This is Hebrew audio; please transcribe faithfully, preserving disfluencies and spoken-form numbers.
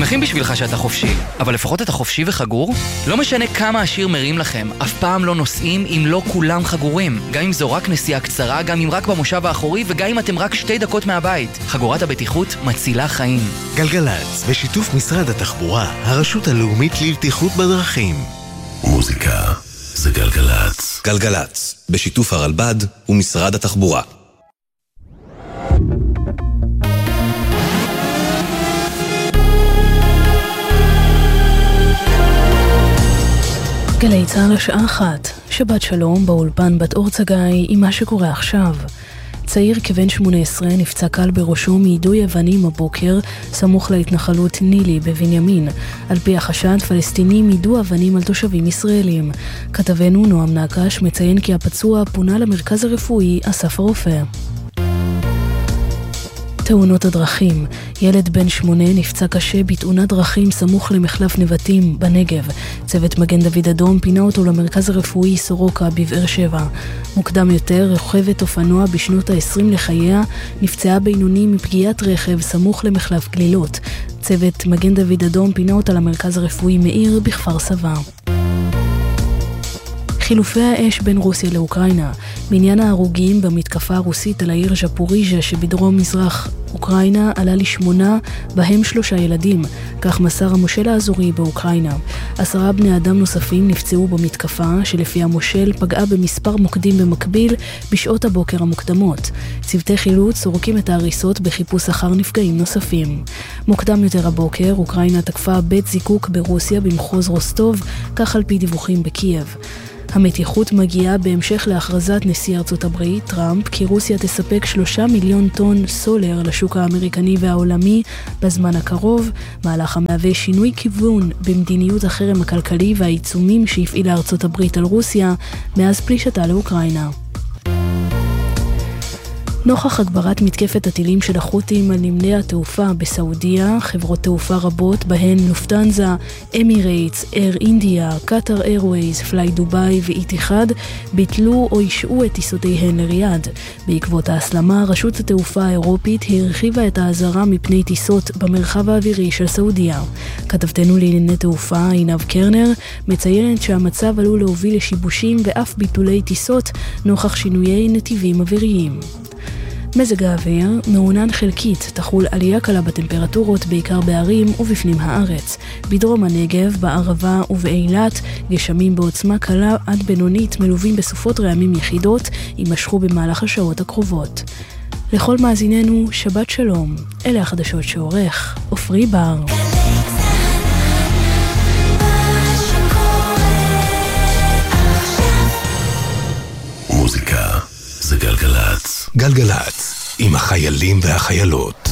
שמחים בשבילך שאתה חופשי, אבל לפחות אתה חופשי וחגור? לא משנה כמה השיר מרים לכם, אף פעם לא נוסעים אם לא כולם חגורים. גם אם זו רק נסיעה קצרה, גם אם רק במושב האחורי, וגם אם אתם רק שתי דקות מהבית. חגורת הבטיחות מצילה חיים. גלגלץ, בשיתוף משרד התחבורה, הרשות הלאומית לבטיחות בדרכים. מוזיקה זה גלגלץ. גלגלץ, בשיתוף הרלב"ד ומשרד התחבורה. גלי צהל השעה אחת, שבת שלום באולפן בת אור צגאי עם מה שקורה עכשיו. צעיר כבן שמונה עשרה נפצע קל בראשו מיידוי אבנים הבוקר סמוך להתנחלות נילי בבנימין. על פי החשד, פלסטינים יידו אבנים על תושבים ישראלים. כתבנו נועם נקש מציין כי הפצוע פונה למרכז הרפואי אסף הרופא. תאונות הדרכים. ילד בן שמונה נפצע קשה בתאונת דרכים סמוך למחלף נבטים בנגב. צוות מגן דוד אדום פינה אותו למרכז הרפואי סורוקה בבאר שבע. מוקדם יותר, רוכבת אופנוע בשנות ה-עשרים לחייה נפצעה בינוני מפגיעת רכב סמוך למחלף גלילות. צוות מגן דוד אדום פינה אותה למרכז הרפואי מאיר בכפר סבא. חילופי האש בין רוסיה לאוקראינה. מניין ההרוגים במתקפה הרוסית על העיר ז'פוריז'ה שבדרום מזרח אוקראינה עלה לשמונה, בהם שלושה ילדים, כך מסר המושל האזורי באוקראינה. עשרה בני אדם נוספים נפצעו במתקפה שלפי המושל פגעה במספר מוקדים במקביל בשעות הבוקר המוקדמות. צוותי חילוץ סורקים את ההריסות בחיפוש אחר נפגעים נוספים. מוקדם יותר הבוקר אוקראינה תקפה בית זיקוק ברוסיה במחוז רוסטוב, כך על פי דיווחים בקייב. המתיחות מגיעה בהמשך להכרזת נשיא ארצות הברית טראמפ כי רוסיה תספק שלושה מיליון טון סולר לשוק האמריקני והעולמי בזמן הקרוב, מהלך המהווה שינוי כיוון במדיניות החרם הכלכלי והעיצומים שהפעילה ארצות הברית על רוסיה מאז פלישתה לאוקראינה. נוכח הגברת מתקפת הטילים של החות'ים על נמלי התעופה בסעודיה, חברות תעופה רבות בהן לופטנזה, אמירייטס, אייר אינדיה, קטר איירווייז, פליי דוביי ואיתיחד ביטלו או אישרו את טיסותיהן לריאד. בעקבות ההסלמה, רשות התעופה האירופית הרחיבה את האזהרה מפני טיסות במרחב האווירי של סעודיה. כתבתנו לענייני תעופה עינב קרנר מציינת שהמצב עלול להוביל לשיבושים ואף ביטולי טיסות נוכח שינויי נתיבים אוויריים. מזג האוויר, מעונן חלקית, תחול עלייה קלה בטמפרטורות בעיקר בערים ובפנים הארץ. בדרום הנגב, בערבה ובאילת, גשמים בעוצמה קלה עד בינונית מלווים בסופות רעמים יחידות, יימשכו במהלך השעות הקרובות. לכל מאזיננו, שבת שלום. אלה החדשות שעורך, עופרי בר. מוזיקה זה גלגלץ. גלגלץ, עם החיילים והחיילות.